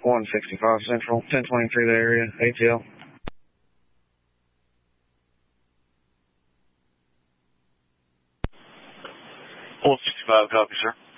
165 Central, 1023 the area, ATL. 165, copy, sir.